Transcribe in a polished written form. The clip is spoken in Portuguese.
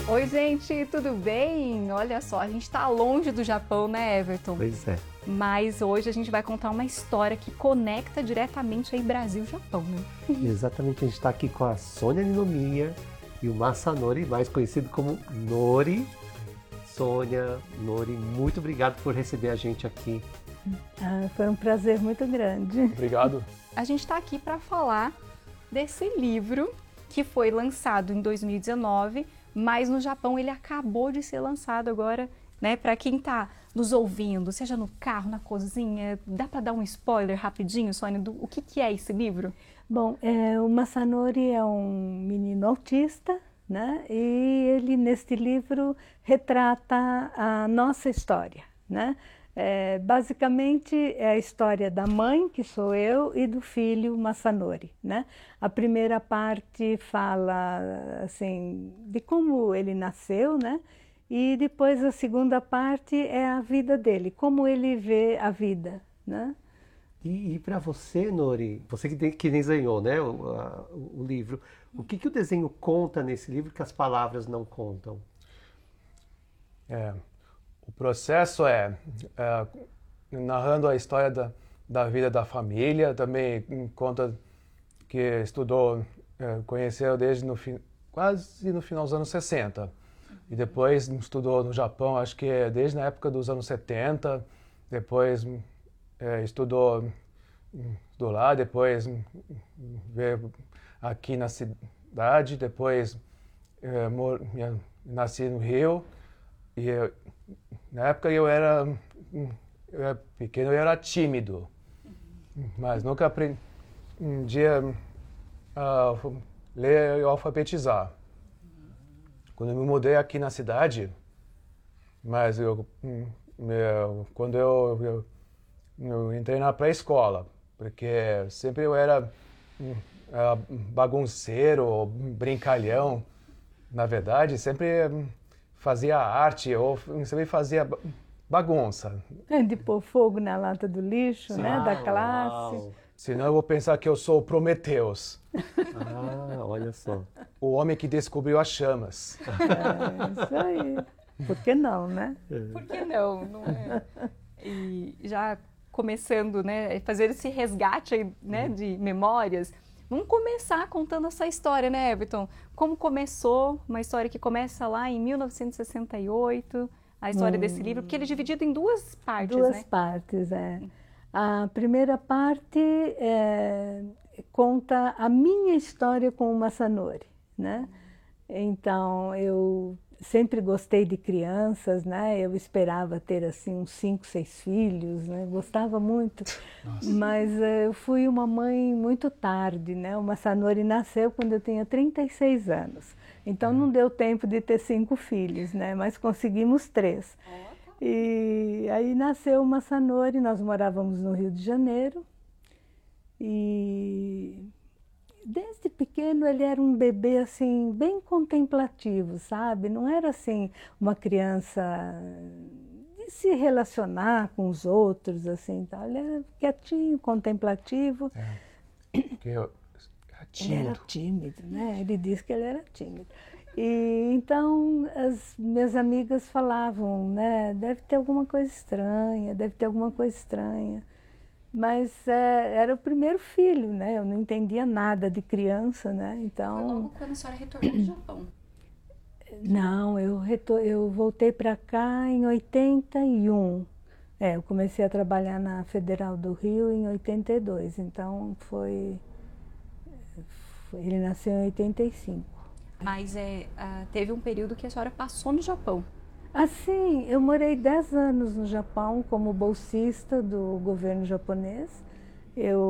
Oi, gente, tudo bem? Olha só, a gente está longe do Japão, né, Everton? Pois é. Mas hoje a gente vai contar uma história que conecta diretamente aí Brasil e Japão, né? Exatamente, a gente está aqui com a Sônia Ninomiya e o Masanori, mais conhecido como Nori. Sônia, Nori, muito obrigado por receber a gente aqui. Foi um prazer muito grande. Obrigado. A gente está aqui para falar desse livro que foi lançado em 2019, mas no Japão ele acabou de ser lançado agora, né? Para quem está nos ouvindo, seja no carro, na cozinha, dá para dar um spoiler rapidinho, Sônia, o que é esse livro? Bom, o Masanori é um menino autista, né? E ele, neste livro, retrata a nossa história, né? Basicamente é a história da mãe, que sou eu, e do filho Masanori, né? A primeira parte fala assim de como ele nasceu, né? E depois a segunda parte é a vida dele, como ele vê a vida, né? E para você, Nori, você que desenhou, né, o livro, o que o desenho conta nesse livro que as palavras não contam? O processo narrando a história da vida da família, também conta que estudou, conheceu desde quase no final dos anos 60. E depois estudou no Japão, acho que desde a época dos anos 70. Depois estudou lá, depois veio aqui na cidade, depois nasci no Rio. E na época eu era pequeno, eu era tímido, mas nunca aprendi um dia a ler e alfabetizar. Quando eu me mudei aqui na cidade, mas quando eu entrei na pré-escola, porque sempre eu era bagunceiro, brincalhão, na verdade, sempre fazia arte ou sempre fazia bagunça. De pôr fogo na lata do lixo, né, da classe. Uau. Senão eu vou pensar que eu sou o Prometeus. Olha só. O homem que descobriu as chamas. Isso aí. Por que não, né? Por que não? Não é? E já começando, né, fazer esse resgate aí, né, de memórias. Vamos começar contando essa história, né, Everton? Como começou, uma história que começa lá em 1968, a história desse livro, porque ele é dividido em duas partes, Duas né? partes, A primeira parte conta a minha história com o Masanori, né? Então, eu sempre gostei de crianças, né? Eu esperava ter, assim, uns 5, 6 filhos, né? Gostava muito. Nossa. Mas eu fui uma mãe muito tarde, né? O Masanori nasceu quando eu tinha 36 anos. Então, não deu tempo de ter 5 filhos, né? Mas conseguimos 3. E aí nasceu o Masanori, nós morávamos no Rio de Janeiro. E desde pequeno ele era um bebê assim bem contemplativo, sabe? Não era assim uma criança de se relacionar com os outros assim, tal. Ele era quietinho, contemplativo. Porque eu era tímido. Ele era tímido, né? Ele disse que ele era tímido. E então as minhas amigas falavam, né? Deve ter alguma coisa estranha, deve ter alguma coisa estranha. Mas era o primeiro filho, né? Eu não entendia nada de criança, né? Então... Foi logo quando a senhora retornou do Japão? Não, eu voltei para cá em 81. Eu comecei a trabalhar na Federal do Rio em 82, então ele nasceu em 85. Mas teve um período que a senhora passou no Japão. Assim, eu morei 10 anos no Japão como bolsista do governo japonês. Eu